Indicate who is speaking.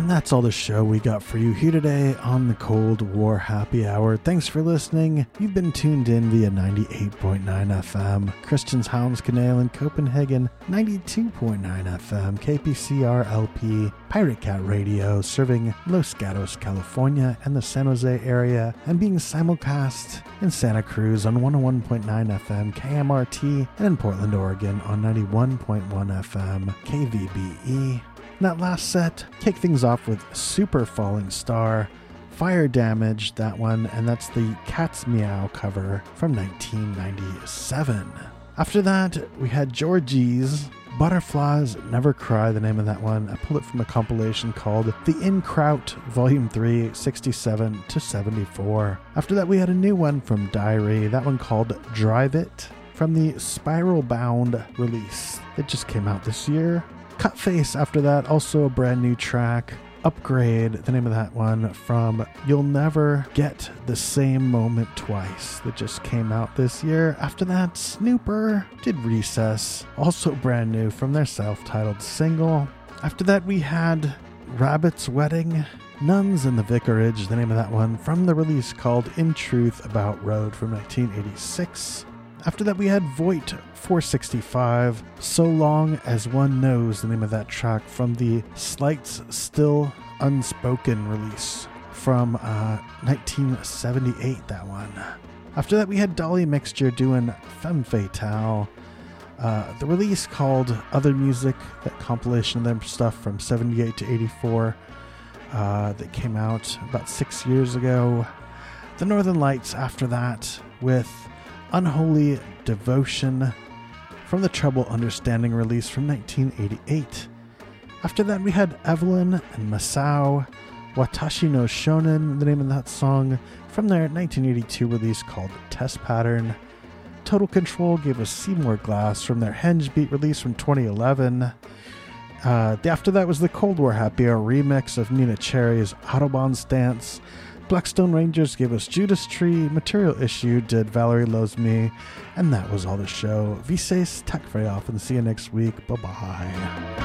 Speaker 1: And that's all the show we got for you here today on the Cold War Happy Hour. Thanks for listening. You've been tuned in via 98.9 FM, Christianshavn in Copenhagen, 92.9 FM, KPCR LP, Pirate Cat Radio, serving Los Gatos, California, and the San Jose area, and being simulcast in Santa Cruz on 101.9 FM, KMRT, and in Portland, Oregon on 91.1 FM, KVBE. And that last set, kick things off with Super Falling Star, Fire Damage, that one, and that's the Cat's Meow cover from 1997. After that, we had Georgie's Butterflies Never Cry, the name of that one. I pulled it from a compilation called The In Kraut, Volume 3, 67 to 74. After that, we had a new one from Diary, that one called Drive It, from the Spiral Bound release that just came out this year. Cutface after that, also a brand new track. Upgrade, the name of that one, from You'll Never Get the Same Moment Twice, that just came out this year. After that, Snooper did Recess, also brand new from their self-titled single. After that, we had Rabbit's Wedding, Nuns in the Vicarage, the name of that one, from the release called In Truth About Road from 1986. After that, we had Voight 465, So Long As One Knows, the name of that track, from the Slights Still Unspoken release from 1978, that one. After that, we had Dolly Mixture doing Femme Fatale, the release called Other Music, that compilation of their stuff from 78 to 84, that came out about 6 years ago. The Northern Lights after that with Unholy Devotion from the Trouble Understanding release from 1988. After that, we had Evelyn and Masao, Watashi no Shonen, the name of that song, from their 1982 release called Test Pattern. Total Control gave us Seymour Glass from their Henge Beat release from 2011. After that was the Cold War Happy Hour remix of Nina Cherry's Autobahn Stance. Blackstone Rangers gave us Judas Tree, Material Issue did Valerie Loves Me, and that was all the show. Vises, tack very often. See you next week. Bye-bye.